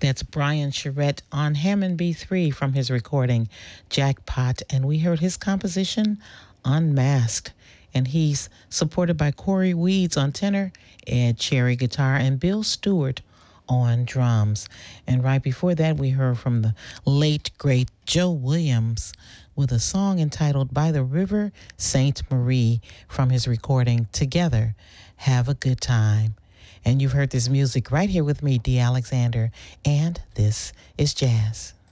That's Brian Charette on Hammond B3 from his recording Jackpot. And we heard his composition Unmasked. And he's supported by Corey Weeds on tenor, Ed Cherry guitar, and Bill Stewart on drums. And right before that, we heard from the late, great Joe Williams with a song entitled By the River Sainte Marie from his recording Together, Have a Good Time. And you've heard this music right here with me, Dee Alexander, and this is Jazz.